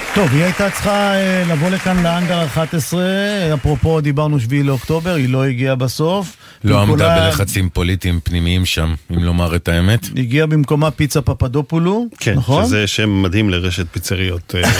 טוב, היא הייתה צריכה לבוא לכאן לאנגר 11, אפרופו דיברנו 7 לאוקטובר, היא לא הגיעה בסוף. לא עמדה בלחצים פוליטיים פנימיים שם, אם לומר את האמת. הגיעה במקומה פיצה פפדופולו, כן, נכון? שזה שם מדהים לרשת פיצריות.